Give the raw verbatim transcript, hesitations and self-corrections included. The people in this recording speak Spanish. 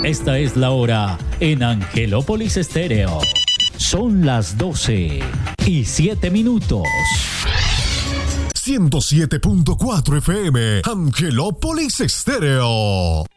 Esta es la hora en Angelópolis Estéreo. Son las doce y siete minutos. ciento siete punto cuatro F M, Angelópolis Estéreo.